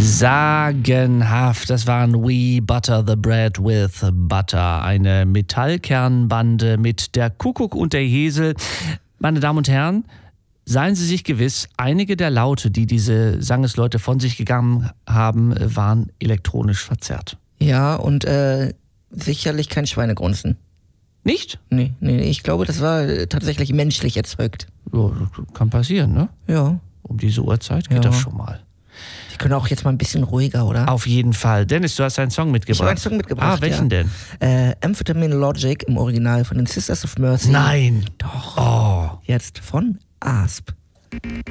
Sagenhaft, das waren We Butter the Bread with Butter, eine Metallkernbande mit der Kuckuck und der Hesel. Meine Damen und Herren, seien Sie sich gewiss, einige der Laute, die diese Sangesleute von sich gegeben haben, waren elektronisch verzerrt. Ja, und sicherlich kein Schweinegrunzen. Nicht? Nee, ich glaube, das war tatsächlich menschlich erzeugt. Ja, kann passieren, ne? Ja. Um diese Uhrzeit geht das schon mal. Die können auch jetzt mal ein bisschen ruhiger, oder? Auf jeden Fall. Dennis, du hast einen Song mitgebracht. Ich habe einen Song mitgebracht, welchen denn? Amphetamine Logic im Original von den Sisters of Mercy. Nein. Doch. Oh. Jetzt von Asp.